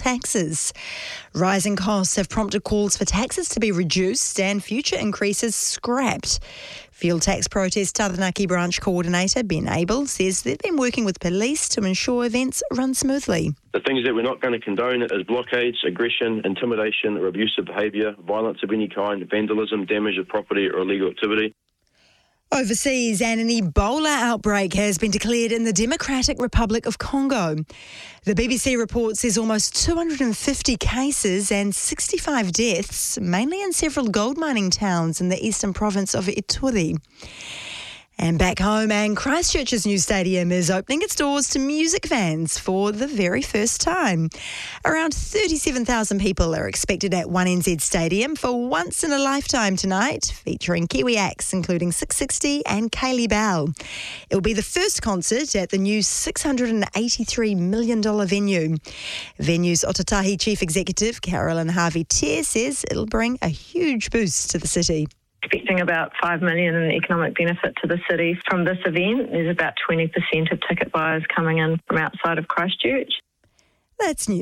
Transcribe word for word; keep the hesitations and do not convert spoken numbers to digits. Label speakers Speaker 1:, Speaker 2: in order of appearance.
Speaker 1: taxes. Rising costs have prompted calls for taxes to be reduced and future increases scrapped. Fuel tax protest Taranaki branch coordinator Ben Abel says they've been working with police to ensure events run smoothly.
Speaker 2: The things that we're not going to condone is blockades, aggression, intimidation or abusive behaviour, violence of any kind, vandalism, damage of property or illegal activity.
Speaker 1: Overseas, and an Ebola outbreak has been declared in the Democratic Republic of Congo. The B B C report says almost two hundred fifty cases and sixty-five deaths, mainly in several gold mining towns in the eastern province of Ituri. And back home, and Christchurch's new stadium is opening its doors to music fans for the very first time. Around thirty-seven thousand people are expected at one N Z Stadium for Once in a Lifetime tonight, featuring Kiwi acts including six sixty and Kaylee Bell. It will be the first concert at the new six hundred eighty-three million dollars venue. Venue's Otatahi Chief Executive Carolyn Harvey-Tear says it'll bring a huge boost to the city.
Speaker 3: Expecting about five million dollars in economic benefit to the city from this event. There's about twenty percent of ticket buyers coming in from outside of Christchurch.
Speaker 1: That's new.